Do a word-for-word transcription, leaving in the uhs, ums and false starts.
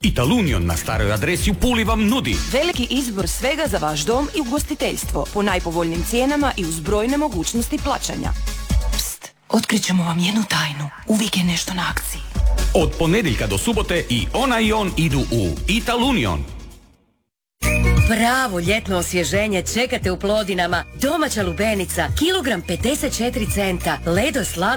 Italunion na staroj adresi u Puli vam nudi veliki izbor svega za vaš dom i ugostiteljstvo po najpovoljnim cijenama i uz brojne mogućnosti plaćanja. Pst, otkrićemo vam jednu tajnu. Uvijek je nešto na akciji. od ponedjeljka do subote i ona i on idu u Italunion. Pravo ljetno osvježenje čekate u Plodinama. Domaća lubenica, kilogram pedeset četiri centa, Ledo slab